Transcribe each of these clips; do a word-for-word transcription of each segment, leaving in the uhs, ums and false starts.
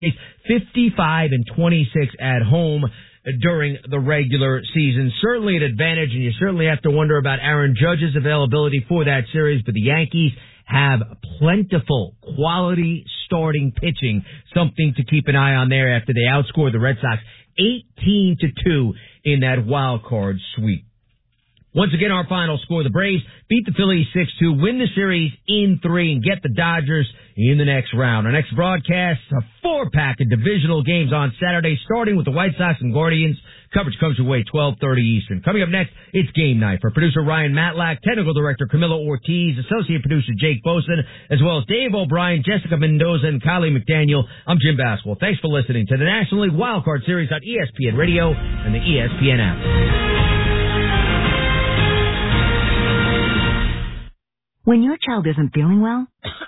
fifty-five and twenty-six at home during the regular season. Certainly an advantage, and you certainly have to wonder about Aaron Judge's availability for that series, but the Yankees have plentiful quality starting pitching, something to keep an eye on there after they outscored the Red Sox eighteen to two in that wild card sweep. Once again, our final score, the Braves beat the Phillies six two, win the series in three, and get the Dodgers in the next round. Our next broadcast, a four-pack of divisional games on Saturday, starting with the White Sox and Guardians. Coverage comes your way, twelve thirty Eastern. Coming up next, it's Game Night. For producer Ryan Matlack, technical director Camilo Ortiz, associate producer Jake Boson, as well as Dave O'Brien, Jessica Mendoza, and Kylie McDaniel, I'm Jim Baswell. Thanks for listening to the National League Wildcard Series on E S P N Radio and the E S P N app. When your child isn't feeling well,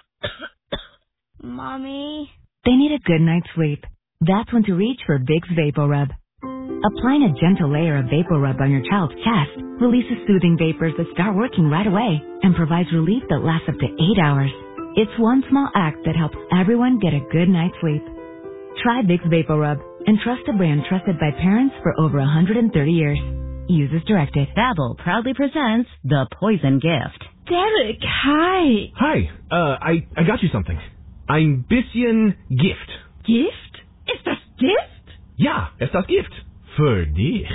Mommy, they need a good night's sleep. That's when to reach for Vicks VapoRub. Applying a gentle layer of VapoRub on your child's chest releases soothing vapors that start working right away and provides relief that lasts up to eight hours. It's one small act that helps everyone get a good night's sleep. Try Vicks VapoRub and trust a brand trusted by parents for over one hundred thirty years. Use as directed. Babbel proudly presents The Poison Gift. Derek, hi. Hi, uh, I, I got you something. Ein bisschen Gift. Gift? Ist das Gift? Ja, es das Gift. Für dich.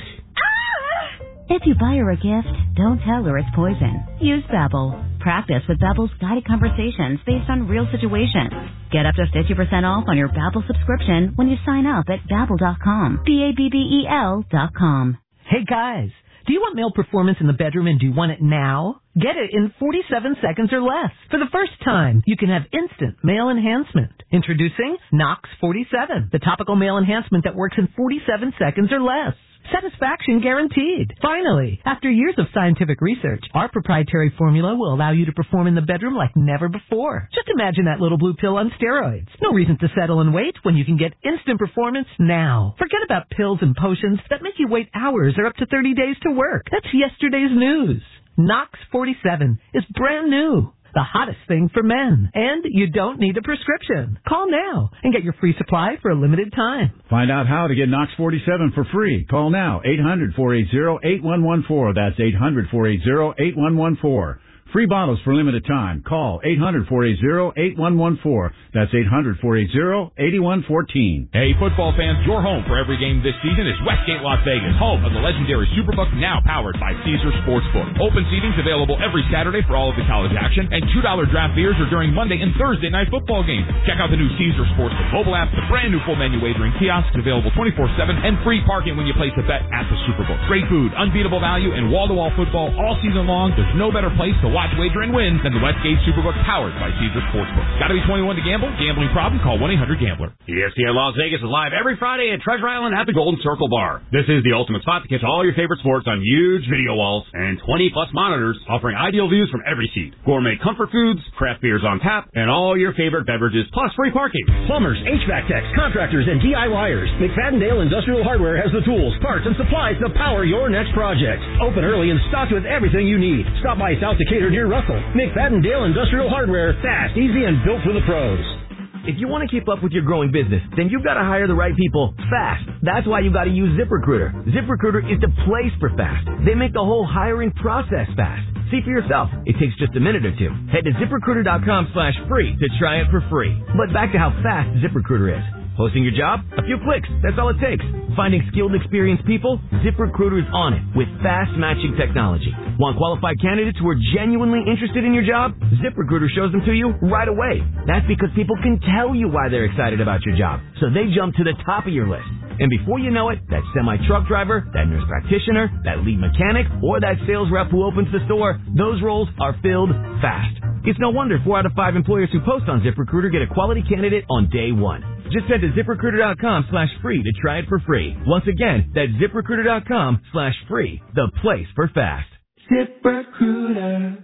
Ah! If you buy her a gift, don't tell her it's poison. Use Babbel. Practice with Babbel's guided conversations based on real situations. Get up to fifty percent off on your Babbel subscription when you sign up at Babbel dot com. B A B B E L dot com. Hey guys, do you want male performance in the bedroom and do you want it now? Get it in forty-seven seconds or less. For the first time, you can have instant male enhancement. Introducing Nox forty-seven, the topical male enhancement that works in forty-seven seconds or less. Satisfaction guaranteed. Finally, after years of scientific research, our proprietary formula will allow you to perform in the bedroom like never before. Just imagine that little blue pill on steroids. No reason to settle and wait when you can get instant performance now. Forget about pills and potions that make you wait hours or up to thirty days to work. That's yesterday's news. Nox forty-seven is brand new. The hottest thing for men. And you don't need a prescription. Call now and get your free supply for a limited time. Find out how to get Nox forty-seven for free. Call now, eight hundred, four eight zero, eight one one four. That's eight hundred, four eight zero, eight one one four. Free bottles for limited time. Call eight hundred, four eight zero, eight one one four. That's eight hundred, four eight zero, eight one one four. Hey, football fans, your home for every game this season is Westgate Las Vegas, home of the legendary Superbook, now powered by Caesars Sportsbook. Open seating's available every Saturday for all of the college action, and two dollar draft beers are during Monday and Thursday night football games. Check out the new Caesars Sportsbook mobile app, the brand new full menu wagering kiosks available twenty-four seven, and free parking when you place a bet at the Superbook. Great food, unbeatable value, and wall-to-wall football all season long. There's no better place to watch, wager, and win than the Westgate Superbook, powered by Caesars Sportsbook. Gotta be twenty-one to gamble. Gambling problem? Call one eight hundred gambler. E S P N Las Vegas is live every Friday at Treasure Island at the Golden Circle Bar. This is the ultimate spot to catch all your favorite sports on huge video walls and twenty plus monitors offering ideal views from every seat. Gourmet comfort foods, craft beers on tap, and all your favorite beverages, plus free parking. Plumbers, H V A C techs, contractors, and DIYers. McFadden-Dale Industrial Hardware has the tools, parts, and supplies to power your next project. Open early and stocked with everything you need. Stop by South Decatur near Russell. McFadden-Dale Industrial Hardware, fast, easy, and built for the pros. If you want to keep up with your growing business, then you've got to hire the right people fast. That's why you've got to use ZipRecruiter. ZipRecruiter is the place for fast. They make the whole hiring process fast. See for yourself. It takes just a minute or two. Head to ZipRecruiter.com slash free to try it for free. But back to how fast ZipRecruiter is. Posting your job? A few clicks. That's all it takes. Finding skilled, experienced people? ZipRecruiter is on it with fast matching technology. Want qualified candidates who are genuinely interested in your job? ZipRecruiter shows them to you right away. That's because people can tell you why they're excited about your job. So they jump to the top of your list. And before you know it, that semi-truck driver, that nurse practitioner, that lead mechanic, or that sales rep who opens the store, those roles are filled fast. It's no wonder four out of five employers who post on ZipRecruiter get a quality candidate on day one. Just head to ZipRecruiter.com slash free to try it for free. Once again, that's ZipRecruiter.com slash free, the place for fast. ZipRecruiter.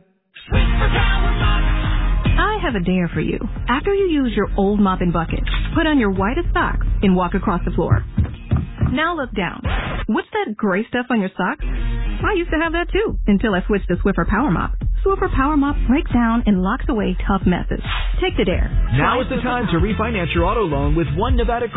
I have a dare for you. After you use your old mop and bucket, put on your whitest socks and walk across the floor. Now look down. What's that gray stuff on your socks? I used to have that too, until I switched to Swiffer Power Mop. Swiffer Power Mop breaks down and locks away tough messes. Take the dare. Now is the time to refinance your auto loan with One Nevada